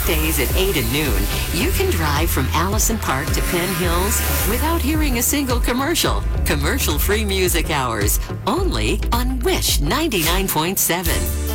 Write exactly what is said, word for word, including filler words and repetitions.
weekdays at eight and noon, you can drive from Allison Park to Penn Hills without hearing a single commercial. Commercial-free music hours, only on Wish ninety-nine point seven.